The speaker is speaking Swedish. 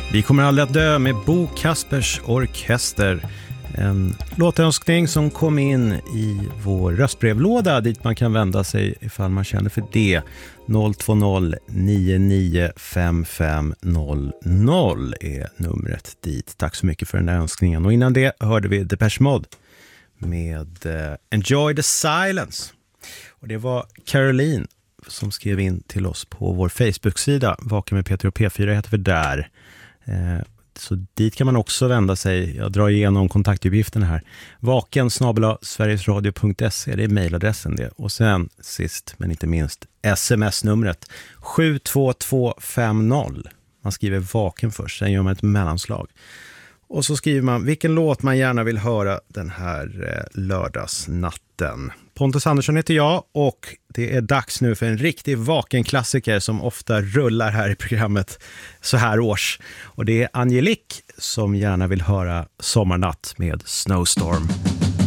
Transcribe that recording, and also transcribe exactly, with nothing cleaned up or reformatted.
Vi kommer aldrig att dö med Bo Kaspers Orkester. En låtönskning som kom in i vår röstbrevlåda dit man kan vända sig ifall man känner för det. noll två noll nio nio fem fem noll noll är numret dit. Tack så mycket för den där önskningen. Och innan det hörde vi Depeche Mode med uh, Enjoy the Silence. Och det var Caroline som skrev in till oss på vår Facebook-sida. Vaken med Peter och P fyra heter vi där. Eh, så dit kan man också vända sig. Jag drar igenom kontaktuppgifterna här. Vaken snabel-a sverigesradio punkt se, det är mejladressen det. Och sen sist men inte minst sms-numret sju två två fem noll. Man skriver vaken först, sen gör man ett mellanslag. Och så skriver man vilken låt man gärna vill höra den här eh, lördagsnatten. Pontus Andersson heter jag och det är dags nu för en riktig vakenklassiker som ofta rullar här i programmet så här års. Och det är Angelique som gärna vill höra Sommarnatt med Snowstorm.